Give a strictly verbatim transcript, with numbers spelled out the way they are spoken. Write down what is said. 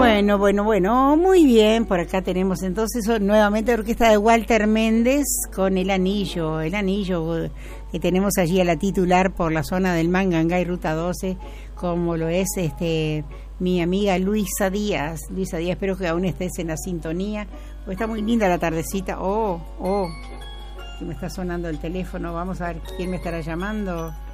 Bueno, bueno, bueno, muy bien. Por acá tenemos entonces nuevamente la orquesta de Walter Méndez con El Anillo, El Anillo que tenemos allí a la titular por la zona del Mangangá y Ruta doce, como lo es este mi amiga Luisa Díaz. Luisa Díaz, espero que aún estés en la sintonía, porque está muy linda la tardecita. Oh, oh, que me está sonando el teléfono. Vamos a ver quién me estará llamando.